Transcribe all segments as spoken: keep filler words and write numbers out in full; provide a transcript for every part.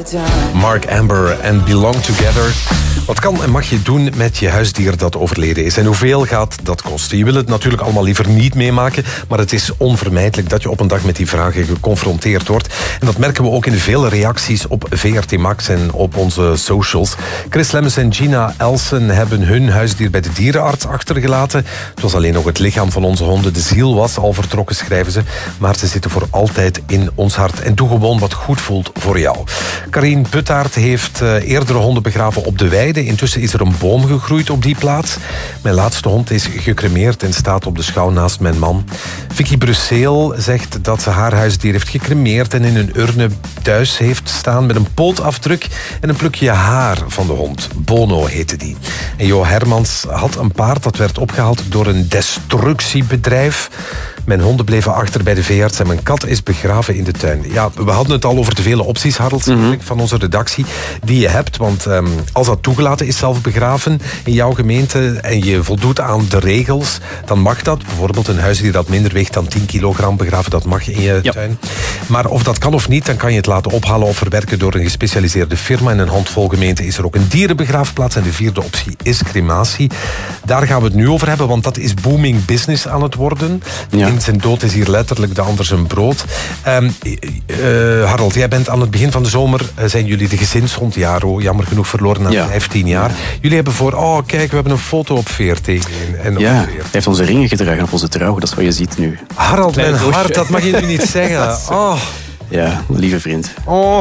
Mark Amber en Belong Together. Wat kan en mag je doen met je huisdier dat overleden is? En hoeveel gaat dat kosten? Je wil het natuurlijk allemaal liever niet meemaken, maar het is onvermijdelijk dat je op een dag met die vragen geconfronteerd wordt. En dat merken we ook in de vele reacties op V R T Max en op onze socials. Chris Lemmens en Gina Elsen hebben hun huisdier bij de dierenarts achtergelaten. Het was alleen nog het lichaam van onze honden. De ziel was al vertrokken, schrijven ze. Maar ze zitten voor altijd in ons hart. En doe gewoon wat goed voelt voor jou. Karien Puttaert heeft uh, eerdere honden begraven op de weide. Intussen is er een boom gegroeid op die plaats. Mijn laatste hond is gecremeerd en staat op de schouw naast mijn man. Vicky Brusseel zegt dat ze haar huisdier heeft gecremeerd en in een urne thuis heeft staan met een pootafdruk en een plukje haar van de hond. Bono heette die. En Jo Hermans had een paard dat werd opgehaald door een destructiebedrijf. Mijn honden bleven achter bij de veearts en mijn kat is begraven in de tuin. Ja, we hadden het al over de vele opties, Harold, mm-hmm. van onze redactie, die je hebt. Want um, als dat toegelaten is, zelf begraven in jouw gemeente en je voldoet aan de regels, dan mag dat. Bijvoorbeeld een huisdier dat minder weegt dan tien kilogram begraven, dat mag in je ja. tuin. Maar of dat kan of niet, dan kan je het laten ophalen of verwerken door een gespecialiseerde firma. In een handvol gemeenten is er ook een dierenbegraafplaats. En de vierde optie is crematie. Daar gaan we het nu over hebben, want dat is booming business aan het worden. Ja. Zijn dood is hier letterlijk de ander zijn brood. Um, uh, Harold, jij bent aan het begin van de zomer, uh, zijn jullie de gezinshond Jaro, jammer genoeg verloren na ja. vijftien jaar. Jullie hebben voor, oh kijk, we hebben een foto op V R T. En op ja, hij heeft onze ringen gedragen op onze trouw, dat is wat je ziet nu. Harold, mijn hart, dat mag je nu niet zeggen. Oh. Ja, lieve vriend. Oh,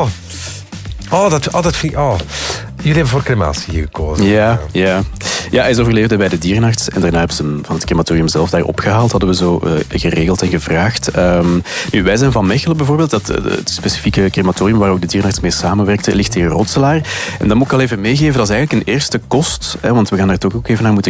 oh, dat, oh dat vind ik... Oh. Jullie hebben voor crematie gekozen. Ja, ja. ja, hij is overleefd bij de dierenarts. En daarna hebben ze hem van het crematorium zelf daar opgehaald. Hadden we zo uh, geregeld en gevraagd. Um, nu, wij zijn van Mechelen bijvoorbeeld. Dat, uh, het specifieke crematorium waar ook de dierenarts mee samenwerkte, ligt in Rotselaar. En dat moet ik al even meegeven. Dat is eigenlijk een eerste kost. Hè, want we gaan daar toch ook even naar moeten